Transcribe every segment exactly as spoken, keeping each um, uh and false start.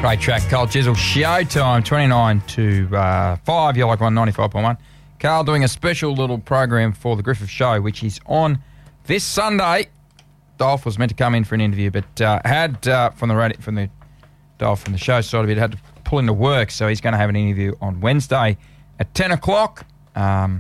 Great track, Carl Chisel. Showtime, twenty-nine to five. You like one ninety-five point one. Carl doing a special little program for the Griffith Show, which is on this Sunday. Dolph was meant to come in for an interview, but uh, had uh, from the radio, from the Dolph from the show side of it, had to pull into work, so he's going to have an interview on Wednesday at ten o'clock, um,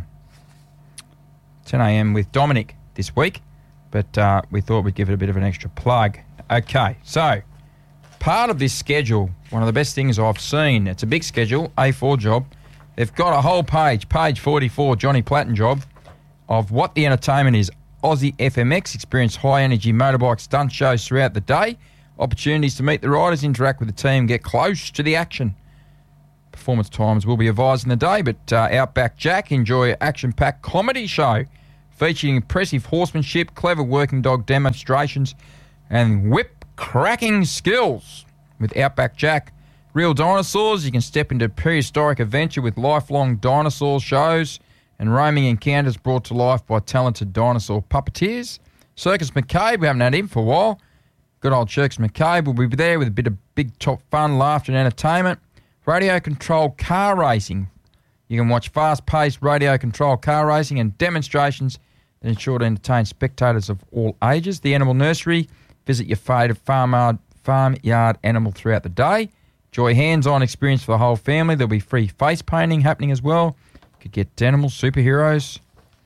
ten a.m. with Dominic this week. But uh, we thought we'd give it a bit of an extra plug. Okay, so part of this schedule, one of the best things I've seen, it's a big schedule, A four job. They've got a whole page, page forty-four, Johnny Platten job, of what the entertainment is. Aussie F M X, experience high-energy motorbike stunt shows throughout the day. Opportunities to meet the riders, interact with the team, get close to the action. Performance times will be advised in the day, but uh, Outback Jack, enjoy an action-packed comedy show featuring impressive horsemanship, clever working dog demonstrations, and whip-cracking skills. With Outback Jack, real dinosaurs, you can step into prehistoric adventure with lifelong dinosaur shows and roaming encounters brought to life by talented dinosaur puppeteers. Circus McCabe, we haven't had him for a while. Good old Circus McCabe will be there with a bit of big top fun, laughter and entertainment. Radio-controlled car racing. You can watch fast-paced radio-controlled car racing and demonstrations that ensure to entertain spectators of all ages. The Animal Nursery. Visit your favourite farm farmyard animal throughout the day. Enjoy hands-on experience for the whole family. There'll be free face painting happening as well. You could get animals, superheroes.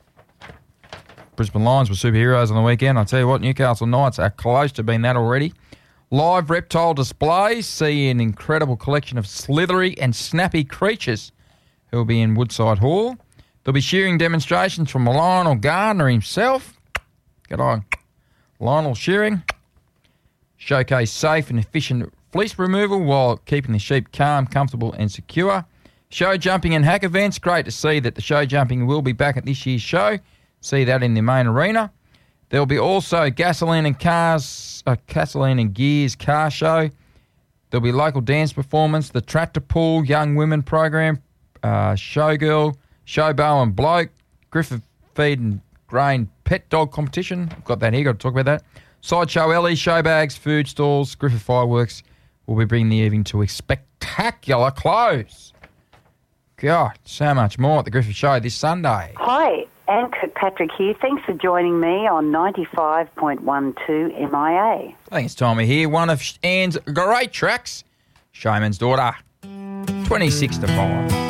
Brisbane Lions were superheroes on the weekend. I'll tell you what, Newcastle Knights are close to being that already. Live reptile displays. See an incredible collection of slithery and snappy creatures who will be in Woodside Hall. There'll be shearing demonstrations from Lionel Gardner himself. Good on Lionel shearing. Showcase safe and efficient fleece removal while keeping the sheep calm, comfortable and secure. Show jumping and hack events. Great to see that the show jumping will be back at this year's show. See that in the main arena. There'll be also gasoline and cars, uh, gasoline and gears car show. There'll be local dance performance, the tractor pull, young women program, uh, showgirl, showbow and bloke, Griffith feed and grain pet dog competition. Got that here, got to talk about that. Sideshow Ellie, show bags, food stalls, Griffith Fireworks will be bringing the evening to a spectacular close. God, so much more at the Griffith Show this Sunday. Hi, Anne Kirkpatrick here. Thanks for joining me on ninety-five point one two M I A. I think it's time to hear one of Anne's great tracks, Showman's Daughter, twenty-six to five.